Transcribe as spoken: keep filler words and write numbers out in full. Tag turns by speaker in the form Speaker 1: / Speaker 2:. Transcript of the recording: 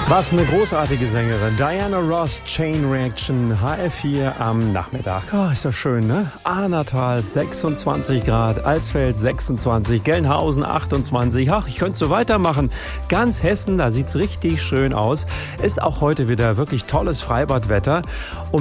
Speaker 1: Was eine großartige Sängerin. Diana Ross, Chain Reaction, H F vier am Nachmittag. Oh, ist das schön, ne? Ahnertal sechsundzwanzig Grad, Alsfeld sechsundzwanzig, Gelnhausen achtundzwanzig. Ach, ich könnte so weitermachen. Ganz Hessen, da sieht's richtig schön aus. Ist auch heute wieder wirklich tolles Freibadwetter. Und